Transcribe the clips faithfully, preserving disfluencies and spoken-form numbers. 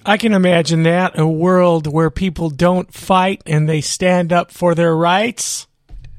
I can imagine that, a world where people don't fight and they stand up for their rights.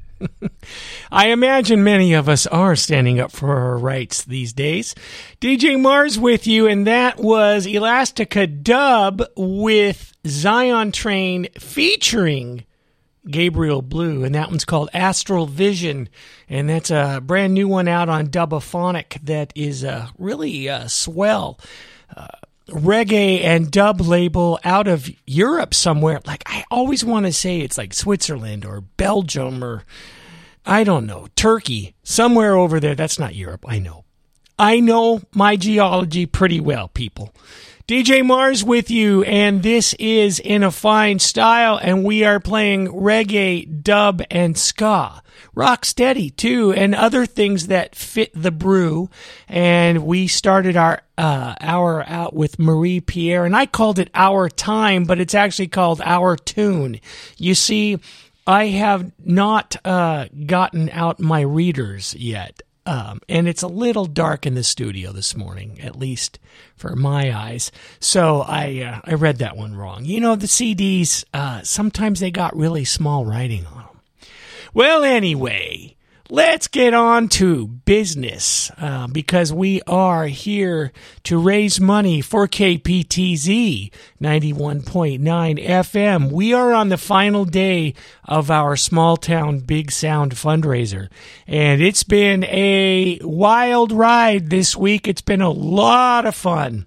I imagine many of us are standing up for our rights these days. D J Mars with you, and that was Elastica Dub with Zion Train featuring Gabriel Blue, and that one's called Astral Vision, and that's a brand new one out on Dubophonic that is uh, really uh, swell. Uh, reggae and dub label out of Europe somewhere. Like, I always want to say it's like Switzerland or Belgium or, I don't know, Turkey, somewhere over there. That's not Europe, I know. I know my geology pretty well, people. D J Mars with you, and this is In a Fine Style, and we are playing reggae, dub, and ska. Rock steady, too, and other things that fit the brew. And we started our uh, hour out with Marie Pierre, and I called it Our Time, but it's actually called Our Tune. You see, I have not uh, gotten out my readers yet. Um, and it's a little dark in the studio this morning, at least for my eyes. So I uh, I read that one wrong. You know, the C Ds, uh, sometimes they got really small writing on them. Well, anyway, let's get on to business, uh, because we are here to raise money for K P T Z ninety-one point nine F M. We are on the final day of our Small Town Big Sound fundraiser, and it's been a wild ride this week. It's been a lot of fun,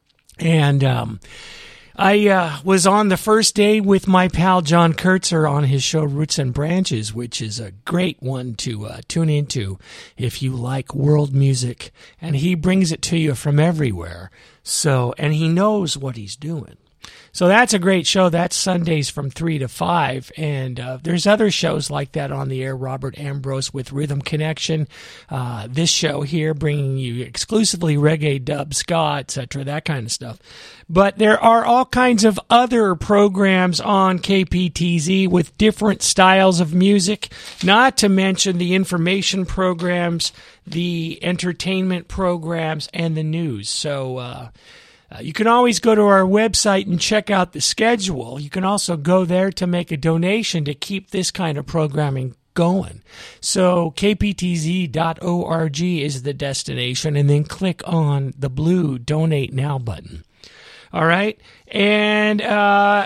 and um I uh, was on the first day with my pal John Kurtzer on his show Roots and Branches, which is a great one to uh, tune into if you like world music, and he brings it to you from everywhere. So, and he knows what he's doing. So that's a great show. That's Sundays from three to five. And uh, there's other shows like that on the air. Robert Ambrose with Rhythm Connection. Uh, this show here bringing you exclusively reggae, dub, ska, et cetera, that kind of stuff. But there are all kinds of other programs on K P T Z with different styles of music, not to mention the information programs, the entertainment programs, and the news. So, uh, Uh, you can always go to our website and check out the schedule. You can also go there to make a donation to keep this kind of programming going. So K P T Z dot org is the destination, and then click on the blue Donate Now button. All right? And uh,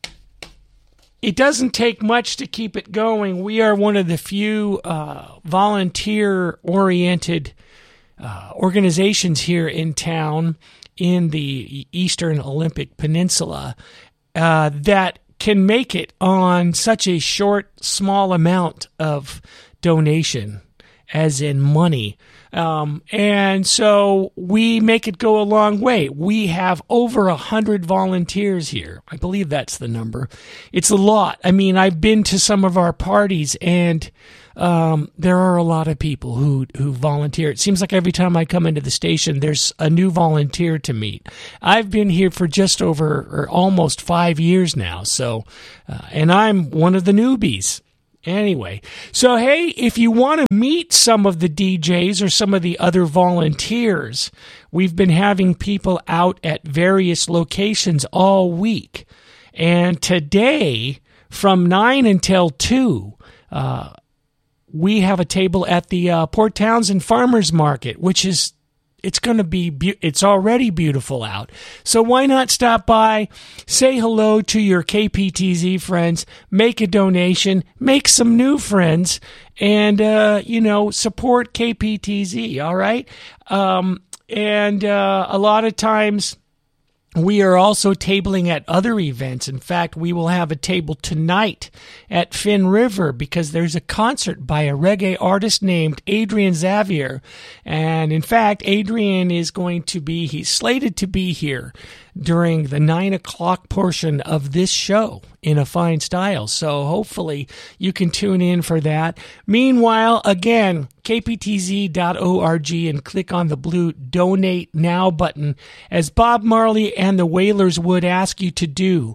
it doesn't take much to keep it going. We are one of the few uh, volunteer-oriented uh, organizations here in town, in the Eastern Olympic Peninsula, uh, that can make it on such a short, small amount of donation, as in money. Um, and so we make it go a long way. We have over a hundred volunteers here. I believe that's the number. It's a lot. I mean, I've been to some of our parties, and Um, there are a lot of people who, who volunteer. It seems like every time I come into the station, there's a new volunteer to meet. I've been here for just over or almost five years now. So, uh, and I'm one of the newbies. Anyway, so hey, if you want to meet some of the D Js or some of the other volunteers, we've been having people out at various locations all week. And today, from nine until two, uh, we have a table at the uh, Port Townsend Farmers Market, which is, it's going to be, be- it's already beautiful out. So why not stop by, say hello to your K P T Z friends, make a donation, make some new friends, and, uh, you know, support K P T Z, all right? Um, and uh, a lot of times, we are also tabling at other events. In fact, we will have a table tonight at Finn River because there's a concert by a reggae artist named Adrian Xavier. And in fact, Adrian is going to be, he's slated to be here during the nine o'clock portion of this show in a fine style. So hopefully you can tune in for that. Meanwhile, again, K P T Z dot org and click on the blue Donate Now button. As Bob Marley and the Wailers would ask you to do,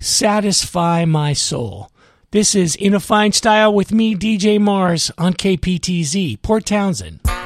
satisfy my soul. This is In a Fine Style with me, D J Mars, on K P T Z, Port Townsend.